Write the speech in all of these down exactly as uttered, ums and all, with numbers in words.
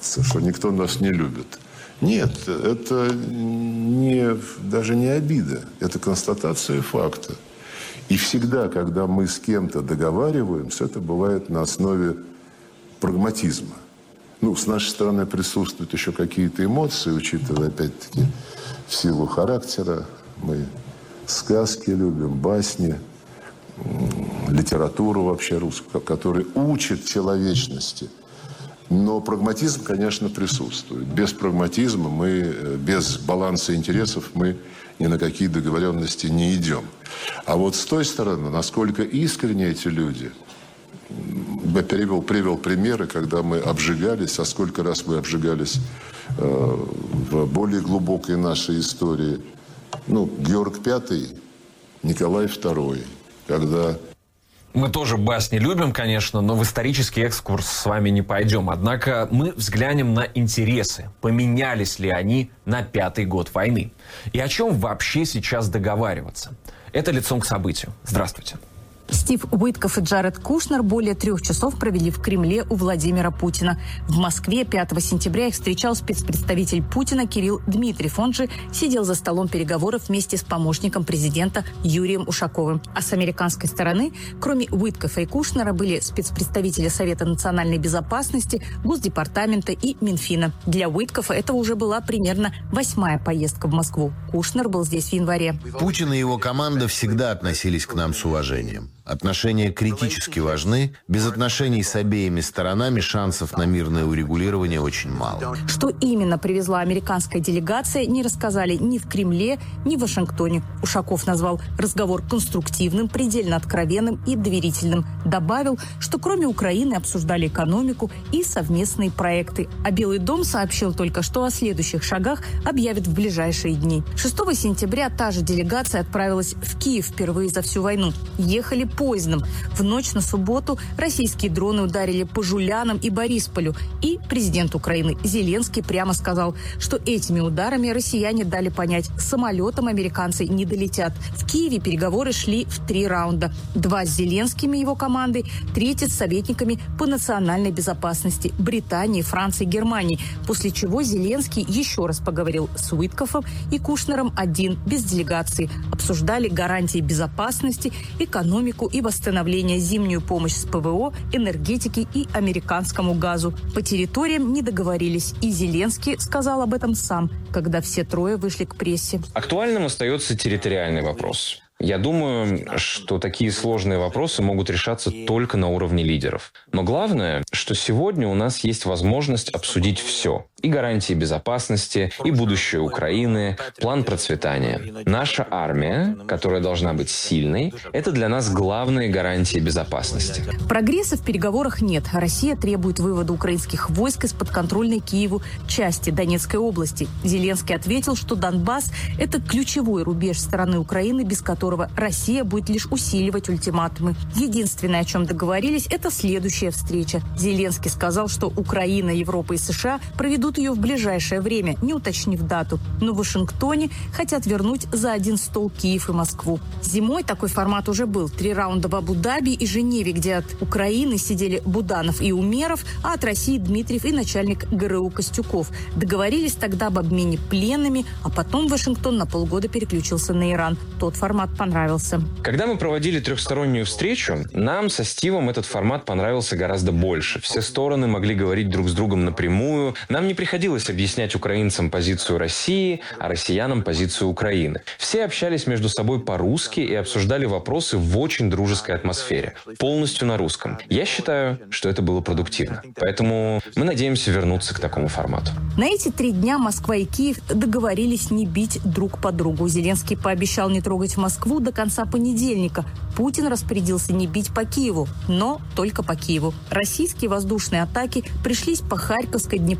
кажется, что никто нас не любит. Нет, это не, даже не обида, это констатация факта. И всегда, когда мы с кем-то договариваемся, это бывает на основе прагматизма. Ну, с нашей стороны присутствуют еще какие-то эмоции, учитывая, опять-таки, в силу характера. Мы сказки любим, басни, литературу вообще русскую, которая учит человечности. Но прагматизм, конечно, присутствует. Без прагматизма мы, без баланса интересов мы ни на какие договоренности не идем. А вот с той стороны, насколько искренне эти люди... Я привел, привел примеры, когда мы обжигались, а сколько раз мы обжигались э, в более глубокой нашей истории. Ну, Георг Пятый, Николай Второй, когда... Мы тоже басни любим, конечно, но в исторический экскурс с вами не пойдем. Однако мы взглянем на интересы. Поменялись ли они на пятый год войны? И о чем вообще сейчас договариваться? Это «Лицом к событию». Здравствуйте. Стив Уиткоф и Джаред Кушнер более трех часов провели в Кремле у Владимира Путина. В Москве пятого сентября их встречал спецпредставитель Путина Кирилл Дмитриев. Он же сидел за столом переговоров вместе с помощником президента Юрием Ушаковым. А с американской стороны, кроме Уиткофа и Кушнера, были спецпредставители Совета национальной безопасности, Госдепартамента и Минфина. Для Уиткофа это уже была примерно восьмая поездка в Москву. Кушнер был здесь в январе. Путин и его команда всегда относились к нам с уважением. Отношения критически важны. Без отношений с обеими сторонами шансов на мирное урегулирование очень мало. Что именно привезла американская делегация, не рассказали ни в Кремле, ни в Вашингтоне. Ушаков назвал разговор конструктивным, предельно откровенным и доверительным. Добавил, что кроме Украины обсуждали экономику и совместные проекты. А Белый дом сообщил только, что о следующих шагах объявят в ближайшие дни. шестого сентября та же делегация отправилась в Киев впервые за всю войну. Ехали поездом. В ночь на субботу российские дроны ударили по Жулянам и Борисполю. И президент Украины Зеленский прямо сказал, что этими ударами россияне дали понять, самолетом американцы не долетят. В Киеве переговоры шли в три раунда. Два с Зеленским и его командой, третий с советниками по национальной безопасности Британии, Франции, Германии. После чего Зеленский еще раз поговорил с Уиткофом и Кушнером один, без делегации. Обсуждали гарантии безопасности, экономику и восстановление, зимнюю помощь с ПВО, энергетики и американскому газу. По территориям не договорились, и Зеленский сказал об этом сам, когда все трое вышли к прессе. Актуальным остается территориальный вопрос. Я думаю, что такие сложные вопросы могут решаться только на уровне лидеров. Но главное, что сегодня у нас есть возможность обсудить все. И гарантии безопасности, и будущее Украины, план процветания. Наша армия, которая должна быть сильной, это для нас главные гарантии безопасности. Прогресса в переговорах нет. Россия требует вывода украинских войск из подконтрольной Киеву части Донецкой области. Зеленский ответил, что Донбасс – это ключевой рубеж стороны Украины, без которого Россия будет лишь усиливать ультиматумы. Единственное, о чем договорились, это следующая встреча. Зеленский сказал, что Украина, Европа и США проведут ее в ближайшее время, не уточнив дату. Но в Вашингтоне хотят вернуть за один стол Киев и Москву. Зимой такой формат уже был. Три раунда в Абу-Даби и Женеве, где от Украины сидели Буданов и Умеров, а от России Дмитриев и начальник ГРУ Костюков. Договорились тогда об обмене пленными, а потом Вашингтон на полгода переключился на Иран. Тот формат понравился. Когда мы проводили трехстороннюю встречу, нам со Стивом этот формат понравился гораздо больше. Все стороны могли говорить друг с другом напрямую. Нам не приходилось объяснять украинцам позицию России, а россиянам позицию Украины. Все общались между собой по-русски и обсуждали вопросы в очень дружеской атмосфере. Полностью на русском. Я считаю, что это было продуктивно. Поэтому мы надеемся вернуться к такому формату. На эти три дня Москва и Киев договорились не бить друг по другу. Зеленский пообещал не трогать Москву до конца понедельника. Путин распорядился не бить по Киеву, но только по Киеву. Российские воздушные атаки пришлись по Харьковской, Днепропетровской,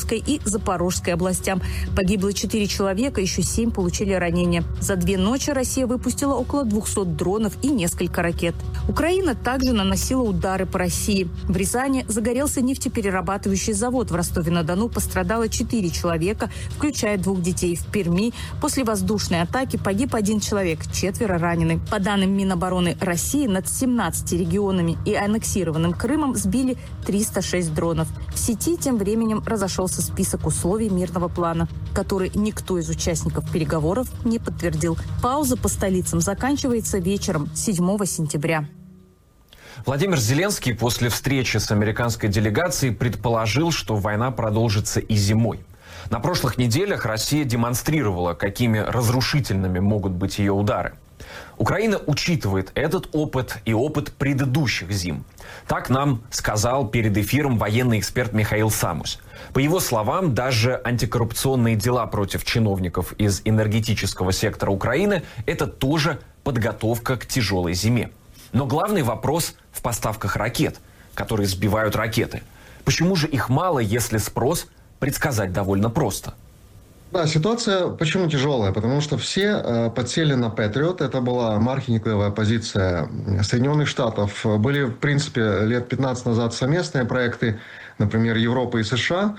Московской и Запорожской областям. Погибло четыре человека, еще семь получили ранения. За две ночи Россия выпустила около двухсот дронов и несколько ракет. Украина также наносила удары по России. В Рязани загорелся нефтеперерабатывающий завод. В Ростове-на-Дону пострадало четыре человека, включая двух детей. В Перми после воздушной атаки погиб один человек, четверо ранены. По данным Минобороны России, над семнадцатью регионами и аннексированным Крымом сбили триста шесть дронов. В сети тем временем разошелся список условий мирного плана, который никто из участников переговоров не подтвердил. Пауза по столицам заканчивается вечером седьмого сентября. Владимир Зеленский после встречи с американской делегацией предположил, что война продолжится и зимой. На прошлых неделях Россия демонстрировала, какими разрушительными могут быть ее удары. Украина учитывает этот опыт и опыт предыдущих зим. Так нам сказал перед эфиром военный эксперт Михаил Самус. По его словам, даже антикоррупционные дела против чиновников из энергетического сектора Украины – это тоже подготовка к тяжелой зиме. Но главный вопрос в поставках ракет, которые сбивают ракеты. Почему же их мало, если спрос предсказать довольно просто? Да, ситуация почему тяжелая? Потому что все э, подсели на Патриот. Это была маркетинговая позиция Соединенных Штатов. Были, в принципе, лет пятнадцать назад совместные проекты, например, Европы и США.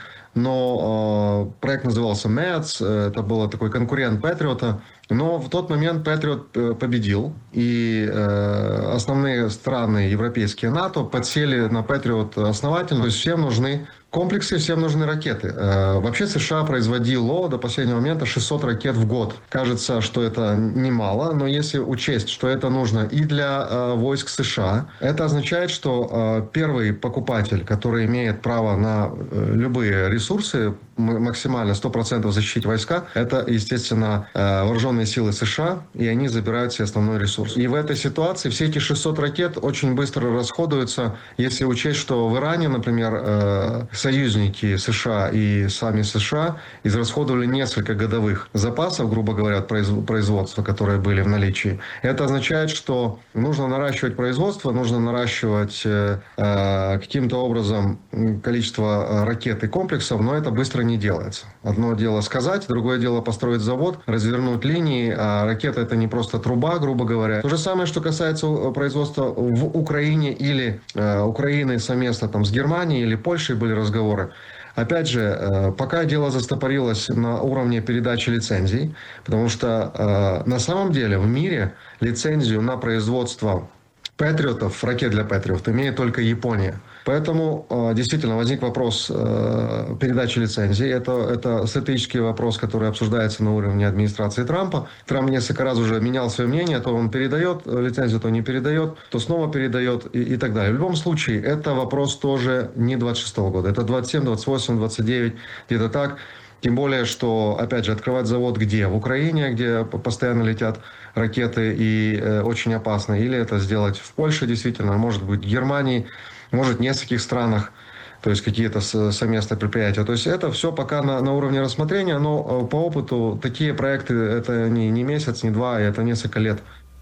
Но э, проект назывался МЭЦ. Это был такой конкурент Патриота. Но в тот момент Патриот победил. И э, основные страны европейские НАТО подсели на Патриот основательно. То есть всем нужны комплексы, всем нужны ракеты. Э, вообще США производило до последнего момента шестьсот ракет в год. Кажется, что это немало, но если учесть, что это нужно и для э, войск США, это означает, что э, первый покупатель, который имеет право на э, любые ресурсы, максимально сто процентов защитить войска, это, естественно, э, вооруженные силы США, и они забирают все основной ресурс. И в этой ситуации все эти шестьсот ракет очень быстро расходуются, если учесть, что в Иране, например, э, союзники США и сами США израсходовали несколько годовых запасов, грубо говоря, производства, которые были в наличии. Это означает, что нужно наращивать производство, нужно наращивать э, каким-то образом количество ракет и комплексов, но это быстро не делается. Одно дело сказать, другое дело построить завод, развернуть линии, а ракета это не просто труба, грубо говоря. То же самое, что касается производства в Украине или э, Украины совместно там, с Германией или Польшей были разговоры. Опять же, пока дело застопорилось на уровне передачи лицензий, потому что на самом деле в мире лицензию на производство патриотов, ракет для патриотов, имеет только Япония. Поэтому действительно возник вопрос передачи лицензий. Это, это стратегический вопрос, который обсуждается на уровне администрации Трампа. Трамп несколько раз уже менял свое мнение, то он передает лицензию, то не передает, то снова передает и, и так далее. В любом случае, это вопрос тоже не двадцать шестого года. Это двадцать семь, двадцать восемь, двадцать девять, где-то так. Тем более, что, опять же, открывать завод где? В Украине, где постоянно летят ракеты и э, очень опасно. Или это сделать в Польше, действительно, может быть, в Германии, может, в нескольких странах, то есть какие-то совместные предприятия. То есть это все пока на, на уровне рассмотрения, но по опыту такие проекты, это не, не месяц, не два, это несколько лет.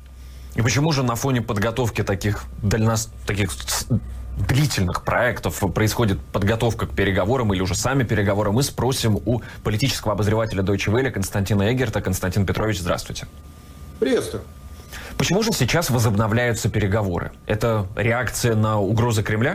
И почему же на фоне подготовки таких, дальнос... таких длительных проектов происходит подготовка к переговорам или уже сами переговоры? Мы спросим у политического обозревателя Deutsche Welle Константина Эггерта. Константин Петрович, здравствуйте. Приветствую. Почему же сейчас возобновляются переговоры? Это реакция на угрозы Кремля?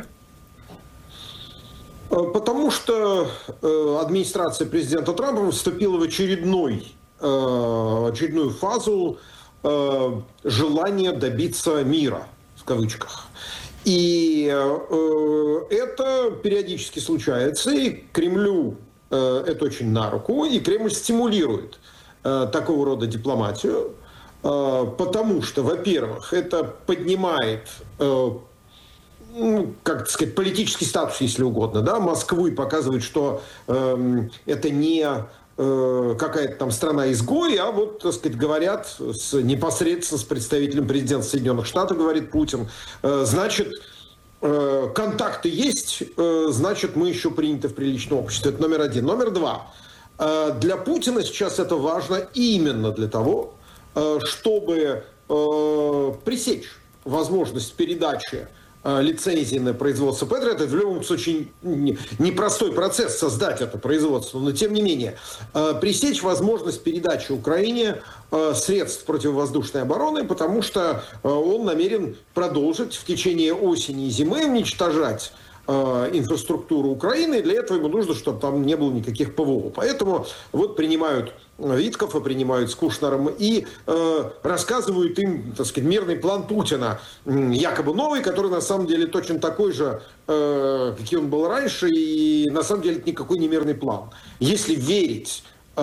Потому что администрация президента Трампа вступила в очередной, очередную фазу желания добиться мира, в кавычках. И это периодически случается, и Кремлю это очень на руку, и Кремль стимулирует такого рода дипломатию. Потому что, во-первых, это поднимает, ну, как сказать, политический статус, если угодно, да, Москвы, показывает, что э, это не э, какая-то там страна-изгой, а вот, так сказать, говорят с, непосредственно с представителем президента Соединенных Штатов, говорит Путин, э, значит, э, контакты есть, э, значит, мы еще приняты в приличном обществе. Это номер один. Номер два. Э, для Путина сейчас это важно именно для того, чтобы э, пресечь возможность передачи лицензии на производство Патриот. Это в любом случае непростой процесс создать это производство, но тем не менее пресечь возможность передачи Украине средств противовоздушной обороны, потому что он намерен продолжить в течение осени и зимы уничтожать инфраструктуру Украины. Для этого ему нужно, чтобы там не было никаких ПВО. Поэтому вот принимают Виткофа, принимают с Кушнером и э, рассказывают им, так сказать, мирный план Путина, якобы новый, который на самом деле точно такой же, э, каким он был раньше, и на самом деле это никакой не мирный план. Если верить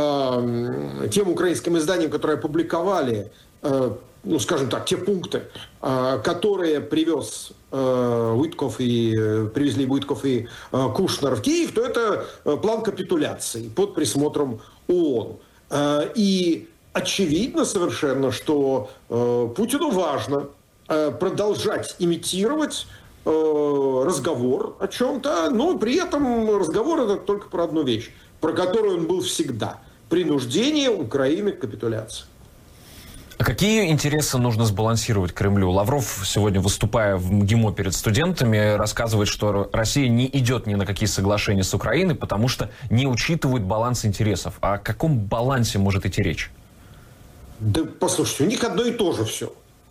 э, тем украинским изданиям, которые опубликовали, э, ну, скажем так, те пункты, э, которые привез э, Уитков и э, привезли Уитков и э, Кушнер в Киев, то это э, план капитуляции под присмотром ООН. И очевидно совершенно, что э, Путину важно э, продолжать имитировать э, разговор о чем-то, но при этом разговор это только про одну вещь, про которую он был всегда. Принуждение Украины к капитуляции. А какие интересы нужно сбалансировать Кремлю? Лавров сегодня, выступая в МГИМО перед студентами, рассказывает, что Россия не идет ни на какие соглашения с Украиной, потому что не учитывает баланс интересов. А о каком балансе может идти речь? Да, послушайте, у них одно и то же все.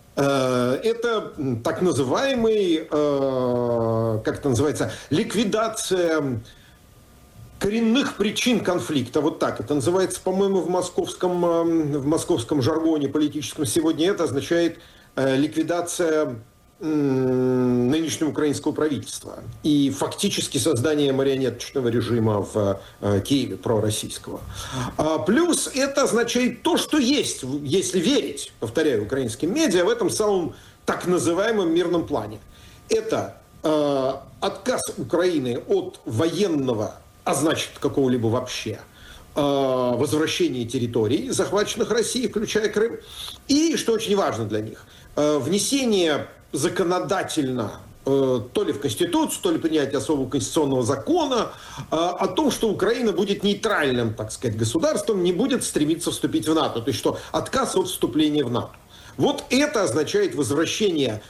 Это так называемый, как это называется, ликвидация коренных причин конфликта. Вот так это называется, по-моему, в московском, в московском жаргоне политическом сегодня. Это означает э, ликвидация э, нынешнего украинского правительства и фактически создание марионеточного режима в э, Киеве, пророссийского. А плюс это означает то, что есть, если верить, повторяю, украинским медиа, в этом самом так называемом мирном плане. Это э, отказ Украины от военного, а значит, какого-либо вообще возвращения территорий, захваченных Россией, включая Крым. И, что очень важно для них, внесение законодательно, то ли в Конституцию, то ли принятие особого конституционного закона о том, что Украина будет нейтральным, так сказать, государством, не будет стремиться вступить в НАТО. То есть, что отказ от вступления в НАТО. Вот это означает возвращение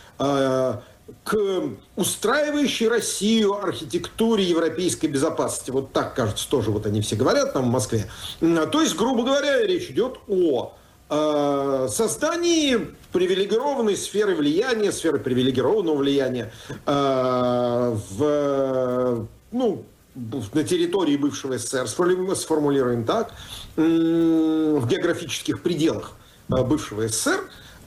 к устраивающей Россию архитектуре европейской безопасности. Вот так, кажется, тоже вот они все говорят там в Москве. То есть, грубо говоря, речь идет о э, создании привилегированной сферы влияния, сферы привилегированного влияния э, в, ну, на территории бывшего СССР, сформулируем так, э, в географических пределах бывшего СССР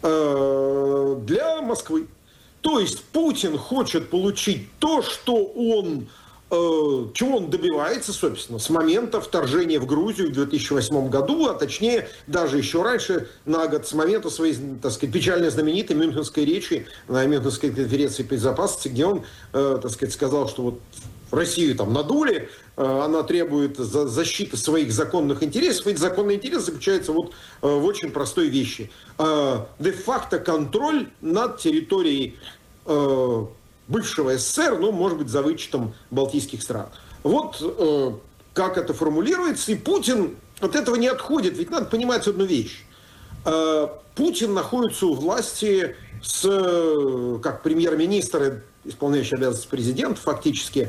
э, для Москвы. То есть Путин хочет получить то, что он, э, чего он добивается, собственно, с момента вторжения в Грузию в две тысячи восьмом году, а точнее даже еще раньше, на год, с момента своей, так сказать, печально знаменитой мюнхенской речи на Мюнхенской конференции по безопасности, где он, э, так сказать, сказал, что вот Россию там надули, э, она требует за, защиты своих законных интересов. Эти законные интересы заключаются вот э, в очень простой вещи. Э, де-факто контроль над территорией э, бывшего СССР, ну, может быть, за вычетом балтийских стран. Вот э, как это формулируется. И Путин от этого не отходит. Ведь надо понимать одну вещь. Э, Путин находится у власти с, как премьер-министр, исполняющий обязанности президента, фактически,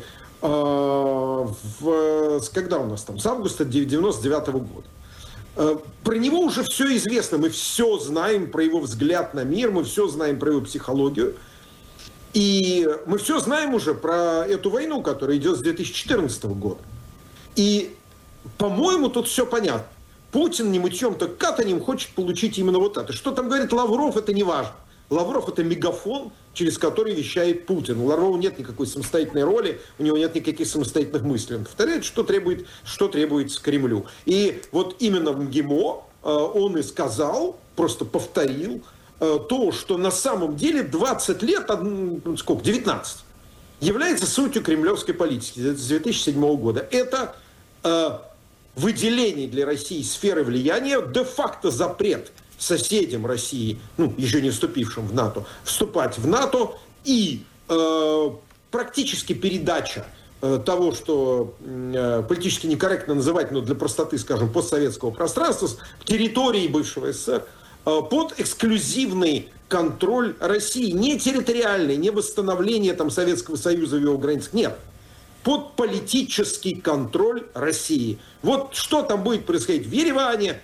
в, когда у нас там, с августа девяносто девятого года. Про него уже все известно, мы все знаем про его взгляд на мир, мы все знаем про его психологию. И мы все знаем уже про эту войну, которая идет с две тысячи четырнадцатого года. И, по-моему, тут все понятно. Путин не мытьем-то катанем хочет получить именно вот это. Что там говорит Лавров, это не важно. Лавров – это мегафон, через который вещает Путин. У Лаврова нет никакой самостоятельной роли, у него нет никаких самостоятельных мыслей. Он повторяет, что требует, что требуется Кремлю. И вот именно в МГИМО э, он и сказал, просто повторил, э, то, что на самом деле двадцать лет, сколько, девятнадцать, является сутью кремлевской политики с две тысячи седьмого года. Это э, выделение для России сферы влияния, де-факто запрет соседям России, ну, еще не вступившим в НАТО, вступать в НАТО и э, практически передача э, того, что э, политически некорректно называть, но для простоты, скажем, постсоветского пространства, территории бывшего СССР, э, под эксклюзивный контроль России. Не территориальный, не восстановление там, Советского Союза в его границах. Нет. Под политический контроль России. Вот что там будет происходить в Ереване,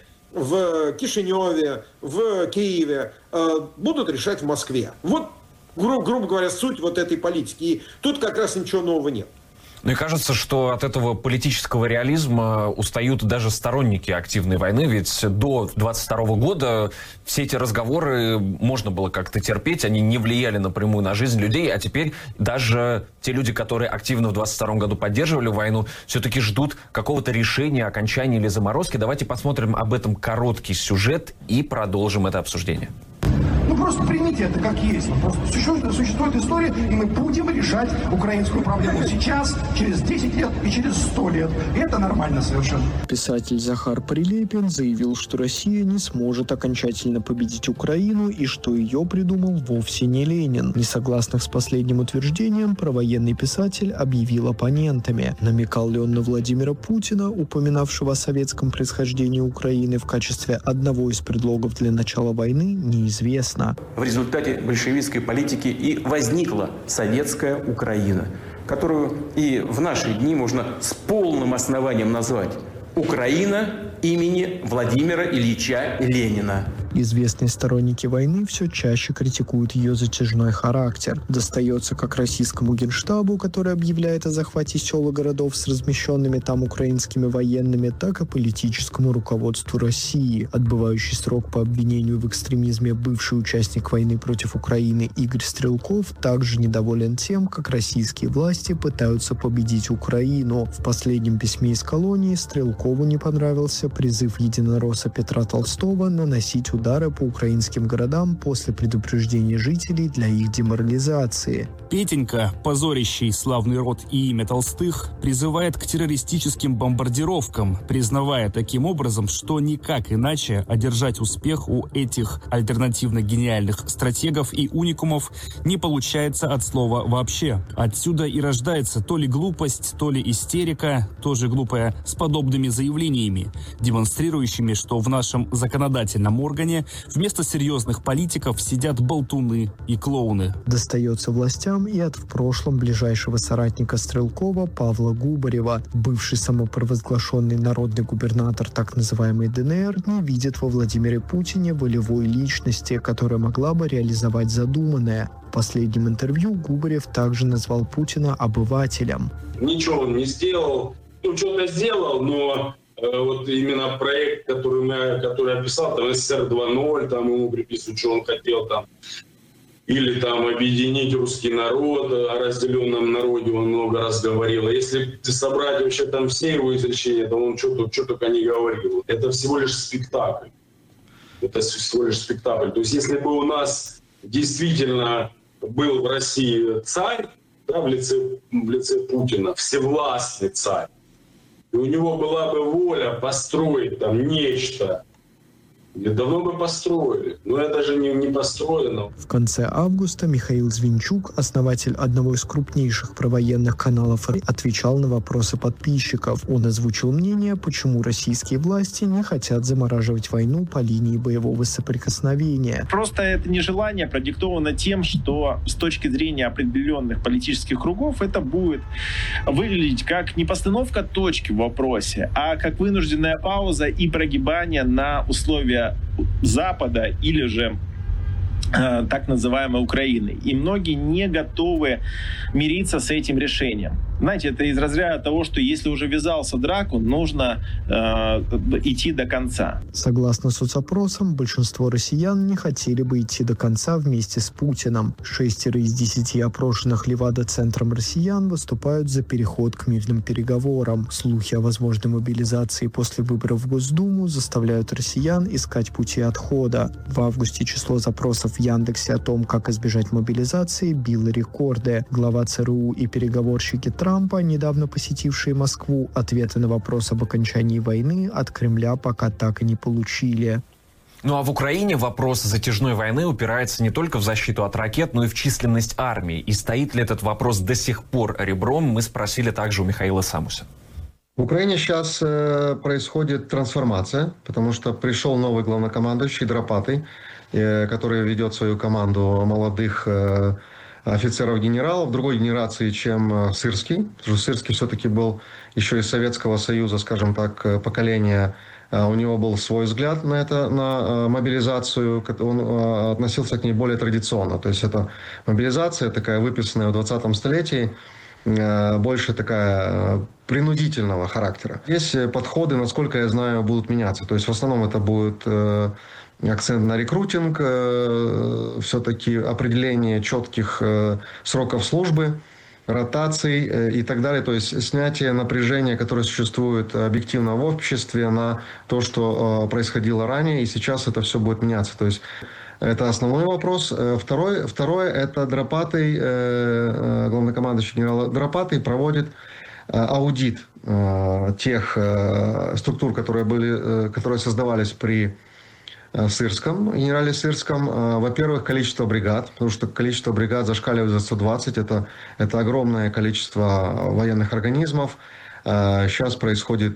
в Кишиневе, в Киеве, э, будут решать в Москве. Вот, гру- грубо говоря, суть вот этой политики. И тут как раз ничего нового нет. Мне кажется, что от этого политического реализма устают даже сторонники активной войны, ведь до двадцать второго года все эти разговоры можно было как-то терпеть, они не влияли напрямую на жизнь людей, а теперь даже те люди, которые активно в двадцать втором году поддерживали войну, все-таки ждут какого-то решения, окончания или заморозки. Давайте посмотрим об этом короткий сюжет и продолжим это обсуждение. Ну просто примите это как есть. Ну, просто существует, существует история, и мы будем решать украинскую проблему сейчас, через десять лет и через сто лет. И это нормально совершенно. Писатель Захар Прилепин заявил, что Россия не сможет окончательно победить Украину и что ее придумал вовсе не Ленин. Несогласных с последним утверждением провоенный писатель объявил оппонентами. Намекал ли он на Владимира Путина, упоминавшего о советском происхождении Украины в качестве одного из предлогов для начала войны, неизвестно. В результате большевистской политики и возникла советская Украина, которую и в наши дни можно с полным основанием назвать Украина имени Владимира Ильича Ленина. Известные сторонники войны все чаще критикуют ее затяжной характер. Достается как российскому генштабу, который объявляет о захвате сел и городов с размещенными там украинскими военными, так и политическому руководству России. Отбывающий срок по обвинению в экстремизме бывший участник войны против Украины Игорь Стрелков также недоволен тем, как российские власти пытаются победить Украину. В последнем письме из колонии Стрелкову не понравился призыв единоросса Петра Толстого наносить удары удары по украинским городам после предупреждения жителей для их деморализации. Петенька, позорящий славный род и имя Толстых, призывает к террористическим бомбардировкам, признавая таким образом, что никак иначе одержать успех у этих альтернативно-гениальных стратегов и уникумов не получается от слова «вообще». Отсюда и рождается то ли глупость, то ли истерика, тоже глупая, с подобными заявлениями, демонстрирующими, что в нашем законодательном органе вместо серьезных политиков сидят болтуны и клоуны. Достается властям и от в прошлом ближайшего соратника Стрелкова Павла Губарева. Бывший самопровозглашенный народный губернатор так называемой ДНР не видит во Владимире Путине волевой личности, которая могла бы реализовать задуманное. В последнем интервью Губарев также назвал Путина обывателем. Ничего он не сделал. Ну, что-то сделал, но вот именно проект, который, я, который я писал, там СССР два ноль, там ему приписывают, что он хотел там, или там объединить русский народ, о разделенном народе он много раз говорил. А если собрать вообще там все его изречения, то он что, что только не говорил. Это всего лишь спектакль. Это всего лишь спектакль. То есть если бы у нас действительно был в России царь, да, в лице, в лице Путина, всевластный царь, и у него была бы воля построить там нечто, и давно бы построили. Но это же не, не построено. В конце августа Михаил Звинчук, основатель одного из крупнейших провоенных каналов, отвечал на вопросы подписчиков. Он озвучил мнение, почему российские власти не хотят замораживать войну по линии боевого соприкосновения. Просто это нежелание продиктовано тем, что с точки зрения определенных политических кругов это будет выглядеть как не постановка точки в вопросе, а как вынужденная пауза и прогибание на условия Запада или же э, так называемой Украины. И многие не готовы мириться с этим решением. Знаете, это из разряда того, что если уже ввязался в драку, нужно э, идти до конца. Согласно соцопросам, большинство россиян не хотели бы идти до конца вместе с Путиным. Шестеро из десяти опрошенных Левада-центром россиян выступают за переход к мирным переговорам. Слухи о возможной мобилизации после выборов в Госдуму заставляют россиян искать пути отхода. В августе число запросов в Яндексе о том, как избежать мобилизации, било рекорды. Глава ЦРУ и переговорщики Трампа, недавно посетившие Москву, ответы на вопрос об окончании войны от Кремля пока так и не получили. Ну а в Украине вопрос затяжной войны упирается не только в защиту от ракет, но и в численность армии. И стоит ли этот вопрос до сих пор ребром, мы спросили также у Михаила Самуса. В Украине сейчас э, происходит трансформация, потому что пришел новый главнокомандующий Дропатый. который ведет свою команду молодых офицеров-генералов другой генерации, чем Сырский. Потому что Сырский все-таки был еще из Советского Союза, скажем так, поколения. У него был свой взгляд на это, на мобилизацию. Он относился к ней более традиционно. То есть это мобилизация такая, выписанная в двадцатом столетии, больше такая принудительного характера. Здесь подходы, насколько я знаю, будут меняться. То есть в основном это будет акцент на рекрутинг, все-таки определение четких сроков службы, ротаций и так далее. То есть снятие напряжения, которое существует объективно в обществе, на то, что происходило ранее, и сейчас это все будет меняться. То есть это основной вопрос. Второй, второе, это Драпатый, главнокомандующий генерал Драпатый проводит аудит тех структур, которые, были, которые создавались при Сырском, генерале Сырском. Во-первых, количество бригад, потому что количество бригад зашкаливает за сто двадцать. Это, это огромное количество военных организмов. Сейчас происходит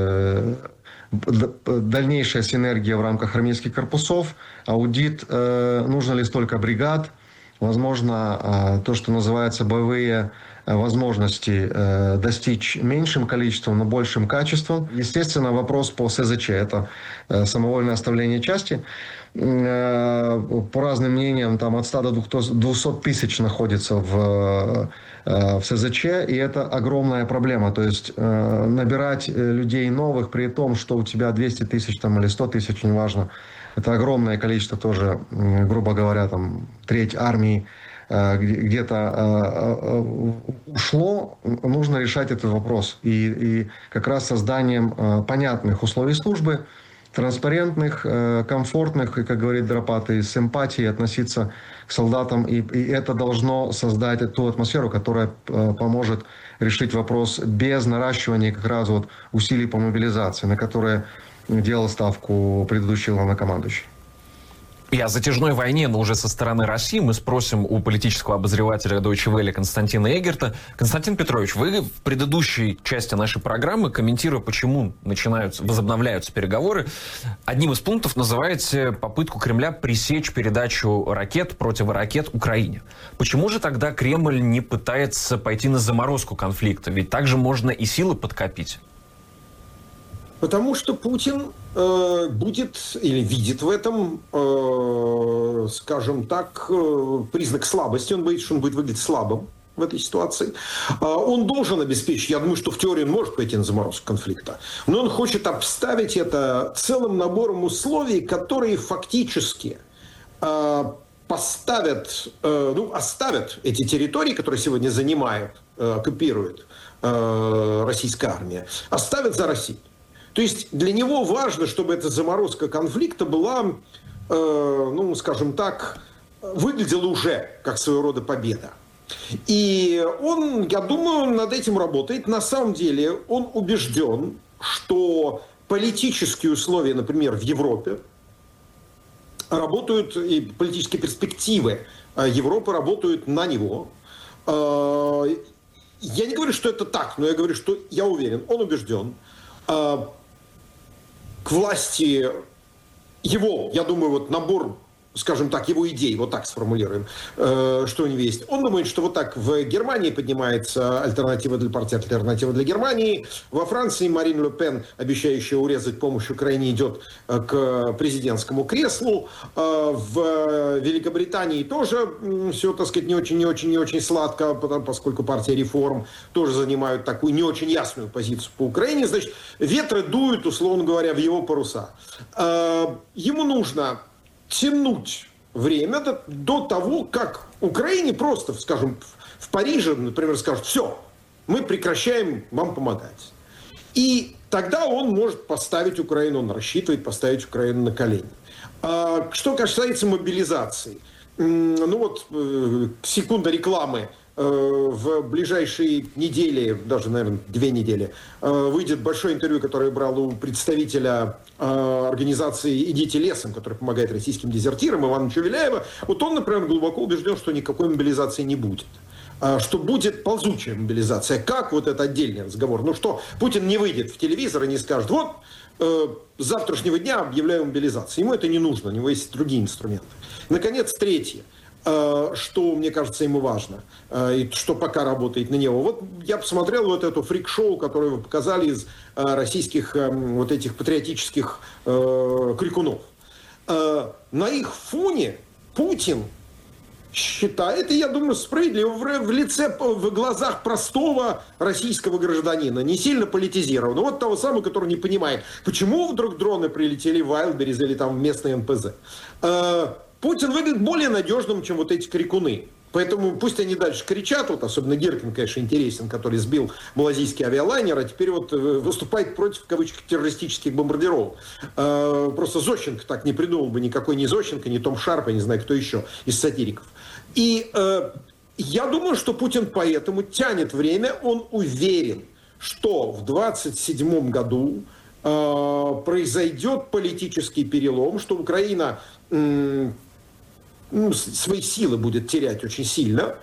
дальнейшая синергия в рамках армейских корпусов, аудит, нужно ли столько бригад, возможно, то, что называется боевые возможности достичь меньшим количеством, но большим качеством. Естественно, вопрос по СЗЧ, это самовольное оставление части. По разным мнениям, там от ста до двухсот тысяч находится в, в СЗЧ, и это огромная проблема. То есть набирать людей новых, при том, что у тебя двести тысяч там, или сто тысяч, неважно, это огромное количество тоже, грубо говоря, там, треть армии где-то ушло, нужно решать этот вопрос. И, и как раз созданием понятных условий службы, транспарентных, комфортных, и, как говорит Драпатый, с эмпатией относиться к солдатам. И, и это должно создать ту атмосферу, которая поможет решить вопрос без наращивания как раз вот усилий по мобилизации, на которые делал ставку предыдущий главнокомандующий. И о затяжной войне, но уже со стороны России, мы спросим у политического обозревателя Deutsche Welle Константина Эгерта. Константин Петрович, вы в предыдущей части нашей программы, комментируя, почему начинаются, возобновляются переговоры, одним из пунктов называете попытку Кремля пресечь передачу ракет, противоракет Украине. Почему же тогда Кремль не пытается пойти на заморозку конфликта? Ведь также можно и силы подкопить. Потому что Путин э, будет или видит в этом, э, скажем так, э, признак слабости. Он боится, что он будет выглядеть слабым в этой ситуации. Э, он должен обеспечить, я думаю, что в теории он может пойти на заморозку конфликта, но он хочет обставить это целым набором условий, которые фактически э, поставят, э, ну, оставят эти территории, которые сегодня занимает, э, оккупирует э, российская армия, оставят за Россией. То есть для него важно, чтобы эта заморозка конфликта была, э, ну, скажем так, выглядела уже как своего рода победа. И он, я думаю, над этим работает. На самом деле он убежден, что политические условия, например, в Европе работают, и политические перспективы Европы работают на него. Я не говорю, что это так, но я говорю, что я уверен, он убежден. К власти его, я думаю, вот набор, скажем так, его идей, вот так сформулируем, э, что у него есть. Он думает, что вот так в Германии поднимается альтернатива для партии, альтернатива для Германии. Во Франции Марин Ле Пен, обещающая урезать помощь Украине, идет к президентскому креслу. Э, в Великобритании тоже все, так сказать, не очень, не очень, не очень сладко, поскольку партия реформ тоже занимают такую не очень ясную позицию по Украине. Значит, ветры дуют, условно говоря, в его паруса. Э, ему нужно тянуть время до, до того, как Украине просто, скажем, в Париже, например, скажут: все, мы прекращаем вам помогать. И тогда он может поставить Украину, он рассчитывает поставить Украину на колени. А, что касается мобилизации, ну вот, секунда рекламы. В ближайшие недели, даже, наверное, две недели, выйдет большое интервью, которое я брал у представителя организации «Идите лесом», которая помогает российским дезертирам, Ивана Чувеляева. Вот он, например, глубоко убежден, что никакой мобилизации не будет. что будет ползучая мобилизация. Как? Вот это отдельный разговор. Ну что, Путин не выйдет в телевизор и не скажет, вот, э, с завтрашнего дня объявляю мобилизацию. Ему это не нужно, у него есть другие инструменты. Наконец, третье, э, что, мне кажется, ему важно, э, и что пока работает на него. Вот я посмотрел вот эту фрик-шоу, которое вы показали из э, российских э, вот этих патриотических э, крикунов. Э, на их фоне Путин считает, и я думаю, справедливо, в лице, в глазах простого российского гражданина, не сильно политизированного, вот того самого, который не понимает, почему вдруг дроны прилетели в Вайлдберрис или там в местный эн пэ зэ. Путин выглядит более надежным, чем вот эти крикуны. Поэтому пусть они дальше кричат, вот особенно Гиркин, конечно, интересен, который сбил малазийский авиалайнер, а теперь вот выступает против, в кавычках, террористических бомбардировок. Просто Зощенко так не придумал бы, никакой не Зощенко, не Том Шарп, я не знаю, кто еще из сатириков. И э, я думаю, что Путин поэтому тянет время, он уверен, что в двадцать седьмом году э, произойдет политический перелом, что Украина э, ну, свои силы будет терять очень сильно.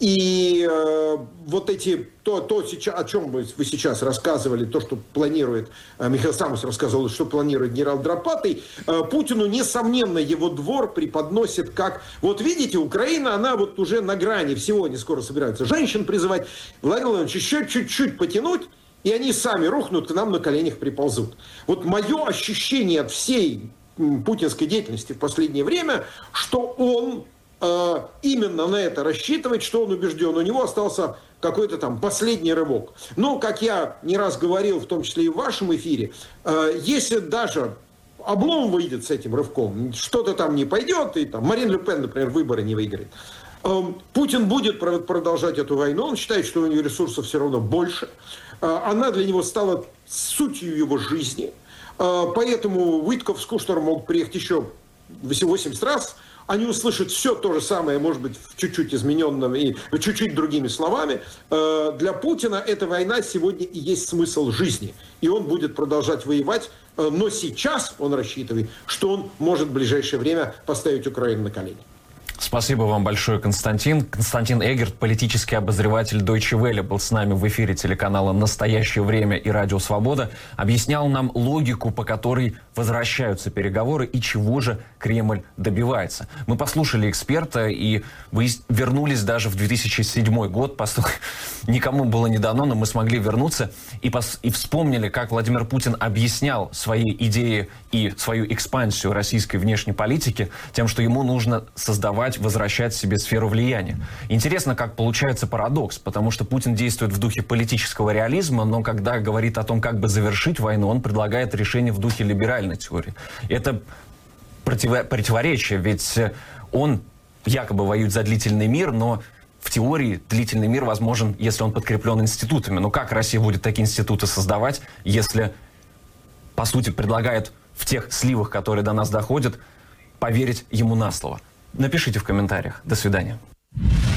И э, вот эти, то, то сейчас, о чем вы, вы сейчас рассказывали, то, что планирует, э, Михаил Самус рассказывал, что планирует генерал Драпатый, э, Путину, несомненно, его двор преподносит как, вот видите, Украина, она вот уже на грани всего, они скоро собираются женщин призывать, Владимир Владимирович, еще чуть-чуть потянуть, и они сами рухнут, к нам на коленях приползут. Вот мое ощущение от всей путинской деятельности в последнее время, что он э, именно на это рассчитывает, что он убежден. У него остался какой-то там последний рывок. Но, как я не раз говорил, в том числе и в вашем эфире, э, если даже облом выйдет с этим рывком, что-то там не пойдет, и там Марин Ле Пен, например, выборы не выиграет, э, Путин будет продолжать эту войну, он считает, что у него ресурсов все равно больше. Э, она для него стала сутью его жизни. Поэтому Уитков с Кушнером могут приехать еще восемьдесят раз. Они услышат все то же самое, может быть, в чуть-чуть измененном и чуть-чуть другими словами. Для Путина эта война сегодня и есть смысл жизни. И он будет продолжать воевать. Но сейчас он рассчитывает, что он может в ближайшее время поставить Украину на колени. Спасибо вам большое, Константин. Константин Эггерт, политический обозреватель Deutsche Welle, был с нами в эфире телеканала «Настоящее время» и «Радио Свобода». Объяснял нам логику, по которой возвращаются переговоры и чего же Кремль добивается. Мы послушали эксперта и вы вернулись даже в две тысячи седьмой год. Поскольку никому было не дано, но мы смогли вернуться и, пос... и вспомнили, как Владимир Путин объяснял свои идеи и свою экспансию российской внешней политики тем, что ему нужно создавать, возвращать себе сферу влияния. Интересно, как получается парадокс, потому что Путин действует в духе политического реализма, но когда говорит о том, как бы завершить войну, он предлагает решение в духе либеральной теории. Это против... противоречие, ведь он якобы воюет за длительный мир, но в теории длительный мир возможен, если он подкреплен институтами. Но как Россия будет такие институты создавать, если, по сути, предлагает в тех сливах, которые до нас доходят, поверить ему на слово? Напишите в комментариях. До свидания.